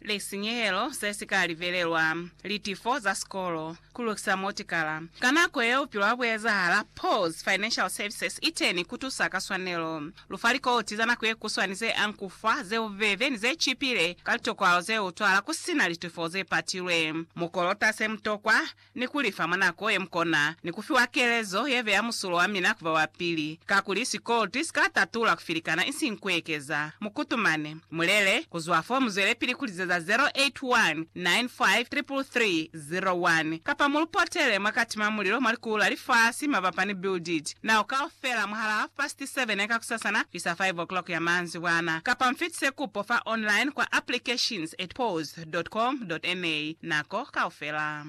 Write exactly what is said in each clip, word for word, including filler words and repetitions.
lesinyelo sesikalivelelwa litifo za skolo kulukisa motikala kanako yeupilo abweza hala pause financial services iteni kutusaka swanelo lufaliko otizana kuye kuswanize ankufa ze uveve ni ze chipile kalitokwalo ze utwala kusina litifo ze patilwe mukolota se mtokwa ni kulifa manako ye mkona ni kufiwa kelezo yeve ya musulo wa mina kuva wapili kakulisi koti skatatula kufilikana isi nkwekeza mukutumane mulele kuzwa fomu zele pili kulizeza zero eight one nine five three three zero one kapa mulupotele makati mamulilo malikula lifasi mabapani build it na ukaofela muhala half past seven eka kusasana fisa five o'clock ya manzi wana kapa mfitse kupofa online kwa applications at pause dot com dot m a nako kaofela.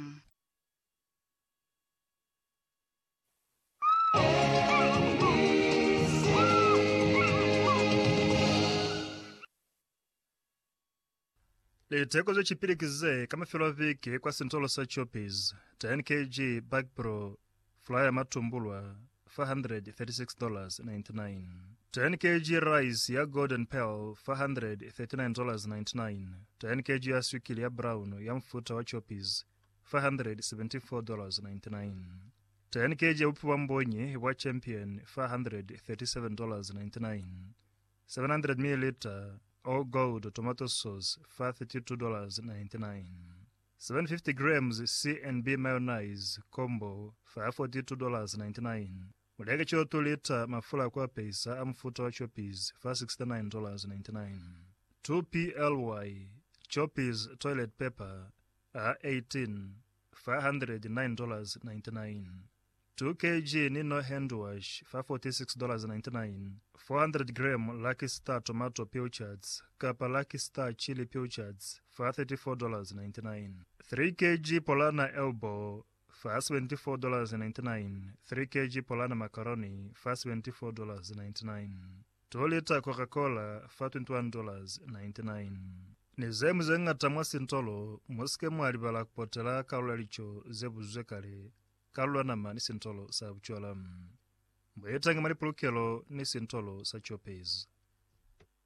Liteko zo chipirikize kama filoviki kwa sintolo sa choppies ten kilograms bag pro flyer matumbulwa four hundred thirty-six dollars and ninety-nine ten kilograms rice ya golden pearl four hundred thirty-nine dollars and ninety-nine ten kilograms ya swikili ya brown ya mfuta wa choppies four hundred seventy-four dollars and ninety-nine ten kilograms ya upu wa mbonye wa champion four hundred thirty-seven dollars and ninety-nine seven hundred milliliters all gold tomato sauce for thirty-two dollars and ninety-nine seven hundred fifty grams C and B mayonnaise combo for forty-two dollars and ninety-nine muleke cho two liter mafula kwa pesa amfuta wa choppies for sixty-nine dollars and ninety-nine two P L Y choppies toilet paper are eighteen for one hundred nine dollars and ninety-nine two kilograms Nino hand wash for forty-six dollars and ninety-nine four hundred grams Lucky Star tomato pilchards Kappa Lucky Star chili pilchards for thirty-four dollars and ninety-nine three kilograms Polana elbow for seventy-four dollars and ninety-nine three kilograms Polana macaroni for seventy-four dollars and ninety-nine two liter Coca-Cola for twenty-one dollars and ninety-nine Nizemu zengata mwasintolo mosike mwalibala kupotela kaula licho zebu zwekale kalwa nama nisintolo sa buchwala. Mwetangi manipulukelo nisintolo sa choppies.